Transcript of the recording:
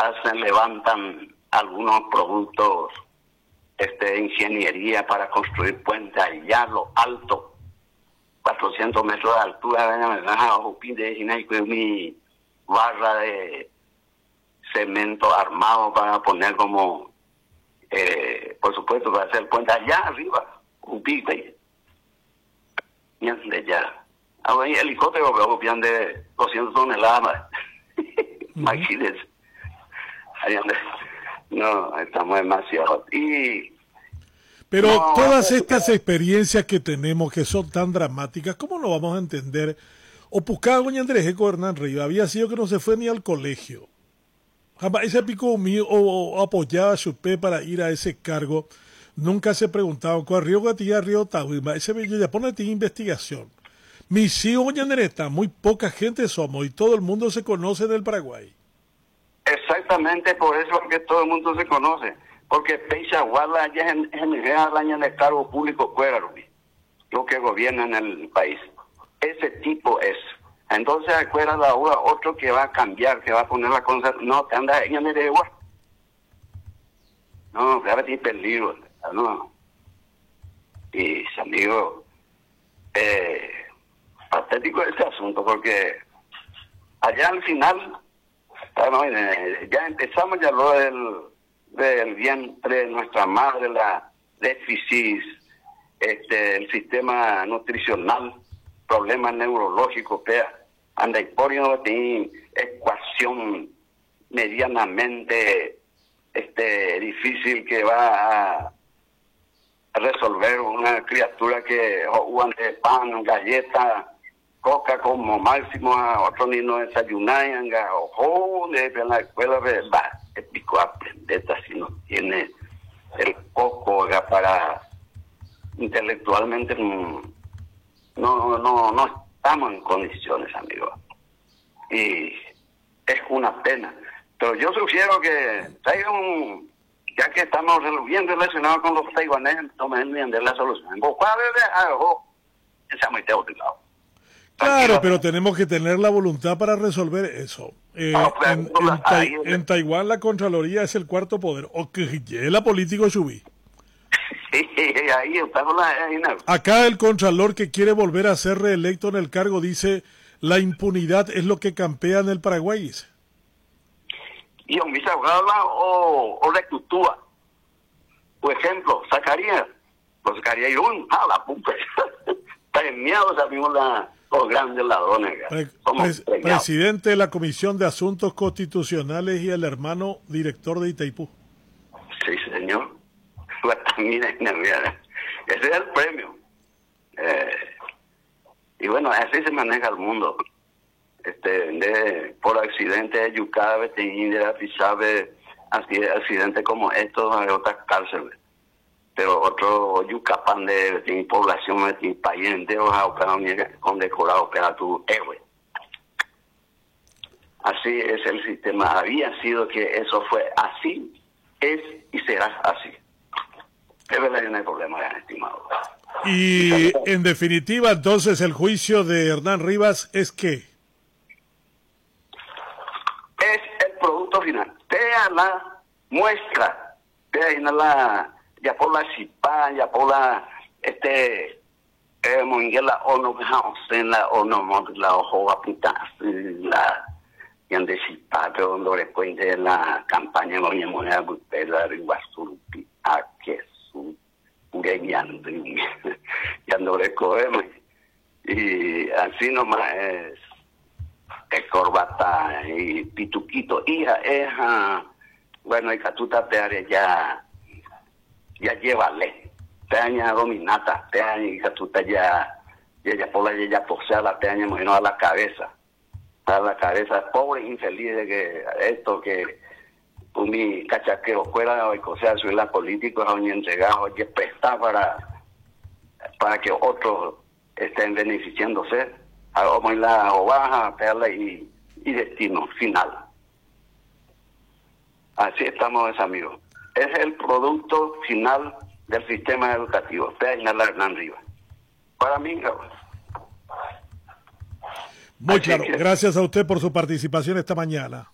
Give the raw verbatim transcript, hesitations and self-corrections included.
hacen, levantan algunos productos este, de ingeniería para construir puentes allá a lo alto, cuatrocientos metros de altura, me baja de mi barra de cemento armado para poner como, eh, por supuesto, para hacer el puente allá arriba, un pico ahí. Y de ya. Ahora hay helicóptero que de doscientas toneladas. Imagínense. Ahí donde, no, estamos demasiado. Y Pero no, todas estas experiencias que tenemos que son tan dramáticas, ¿cómo no vamos a entender? Opucá, doña Andrés Eco Hernán Rivas, había sido que no se fue ni al colegio. Jamás se picó mío o, o apoyaba a su P para ir a ese cargo. Nunca se preguntaba, ¿cuál río Gatilla, río Tahuima? Ese bello ya pone investigación. Mis hijos, doña Andrés, muy poca gente somos y todo el mundo se conoce del Paraguay. Exactamente por eso es que todo el mundo se conoce. Porque Peixahuala ya es en el cargo público fuera, lo que gobierna en el país. Ese tipo es. Entonces, acuerda la hora, otro que va a cambiar, que va a poner la cosa, no, te anda en el agua. No, claro, tiene peligro, no. Y, amigo, eh, patético este asunto, porque allá al final, bueno, ya empezamos ya lo del, del vientre de nuestra madre, la déficit, este, el sistema nutricional, problemas neurológicos, vea, anda y por no tiene ecuación medianamente este difícil que va a resolver una criatura que juegan de pan, galleta, coca como máximo, a otro ni no desayunan, ojo, de la escuela va, es pico aprender si no tiene el coco para intelectualmente no, no, no, no estamos en condiciones, amigos. Y es una pena. Pero yo sugiero que traigan un, ya que estamos bien relacionados con los taiwaneses, tomen bien de la solución. Claro, pero tenemos que tener la voluntad para resolver eso. Eh, en, en, Tai, en Taiwán la Contraloría es el cuarto poder. O que la política subí. Acá el Contralor que quiere volver a ser reelecto en el cargo dice la impunidad es lo que campea en el Paraguay, dice. Y un abogado o, o rectúa. Por ejemplo, Zacarías, pues Zacarías y un, a la puta, premiados amigos la, los grandes ladrones. Pre pre presidente de la Comisión de Asuntos Constitucionales y el hermano director de Itaipú. Sí, señor. Ese es el premio. Eh, y bueno, así se maneja el mundo. Este, de, por accidente de Yucave, de sabe, así accidentes como estos hay otras cárceles. Pero otro Yucapán de, de población de país de condecorado para tu héroe. Así es el sistema. Había sido que eso fue así, es y será así. Es verdad que no hay problema, estimado. Y en definitiva, entonces, el juicio de Hernán Rivas es que es el producto final. Vea la muestra, vea la ya por la chipa, ya por la este eh monguela o no en la o no la ojo apunta la yan de chipa pero donde después de la campaña no me moneda la Rivas Surupi a que su ureñando y ya no le cogemos y así nomás es es corbata y pituquito hija hija bueno y catuta te ya ya llévale te aña dominata te aña y catuta ya ya ya por la ya posea la te aña a la cabeza a la cabeza pobre infeliz de que esto que mi cachaqueo fuera o sea soy la política a un entregado que presta para para que otros estén beneficiándose a la ovaja perla y, y destino final. Así estamos, amigos. Es el producto final del sistema educativo. Usted es Hernán Rivas. Para mí, muy claro. Que... Gracias a usted por su participación esta mañana.